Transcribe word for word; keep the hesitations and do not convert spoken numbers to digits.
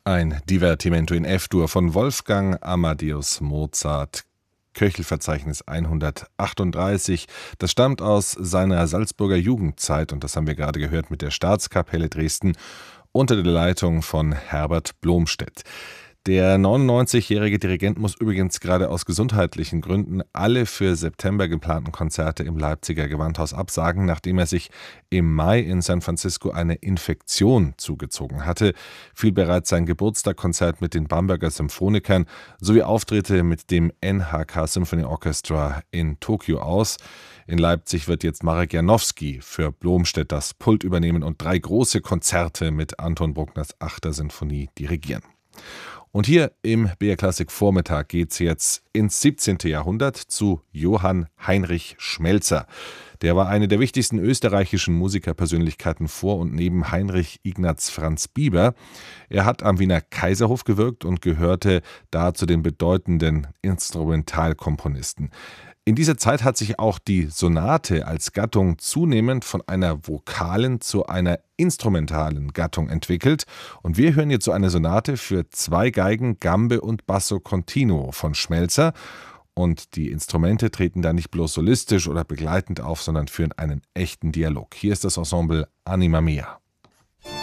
Ein Divertimento in F-Dur von Wolfgang Amadeus Mozart. Köchelverzeichnis hundertachtunddreißig. Das stammt aus seiner Salzburger Jugendzeit und das haben wir gerade gehört mit der Staatskapelle Dresden unter der Leitung von Herbert Blomstedt. Der neunundneunzigjährige Dirigent muss übrigens gerade aus gesundheitlichen Gründen alle für September geplanten Konzerte im Leipziger Gewandhaus absagen, nachdem er sich im Mai in San Francisco eine Infektion zugezogen hatte, fiel bereits sein Geburtstagskonzert mit den Bamberger Symphonikern sowie Auftritte mit dem N H K Symphony Orchestra in Tokio aus. In Leipzig wird jetzt Marek Janowski für Blomstedt das Pult übernehmen und drei große Konzerte mit Anton Bruckners Achter Sinfonie dirigieren. Und hier im B R Klassik Vormittag geht's jetzt ins siebzehnte. Jahrhundert zu Johann Heinrich Schmelzer. Der war eine der wichtigsten österreichischen Musikerpersönlichkeiten vor und neben Heinrich Ignaz Franz Bieber. Er hat am Wiener Kaiserhof gewirkt und gehörte da zu den bedeutenden Instrumentalkomponisten. In dieser Zeit hat sich auch die Sonate als Gattung zunehmend von einer vokalen zu einer instrumentalen Gattung entwickelt. Und wir hören jetzt so eine Sonate für zwei Geigen, Gambe und Basso Continuo von Schmelzer. Und die Instrumente treten da nicht bloß solistisch oder begleitend auf, sondern führen einen echten Dialog. Hier ist das Ensemble Anima Mea.